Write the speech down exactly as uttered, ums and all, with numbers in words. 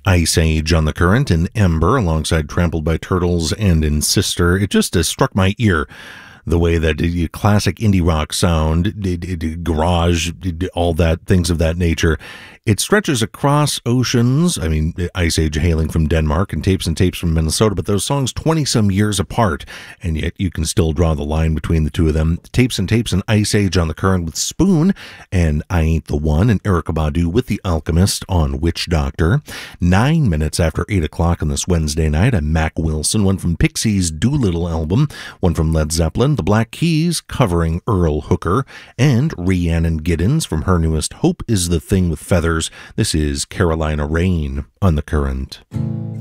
Ice Age on the Current and Ember alongside Trampled by Turtles and in Sister. It just uh, struck my ear the way that uh, classic indie rock sound, uh, uh, garage, uh, all that, things of that nature. It stretches across oceans. I mean, Ice Age hailing from Denmark and Tapes and Tapes from Minnesota, but those songs twenty-some years apart, and yet you can still draw the line between the two of them. Tapes and Tapes and Ice Age on the Current with Spoon, and I Ain't the One, and Erykah Badu with The Alchemist on Witch Doctor. Nine minutes after eight o'clock on this Wednesday night, a Mac Wilson, one from Pixies' Doolittle album, one from Led Zeppelin, the Black Keys covering Earl Hooker, and Rhiannon Giddens from her newest Hope is the Thing with Feathers. This is Carolina Rain on the Current.